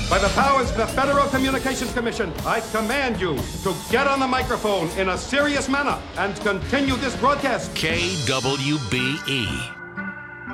By the powers of the Federal Communications Commission, I command you to get on the microphone in a serious manner and continue this broadcast. KWBE.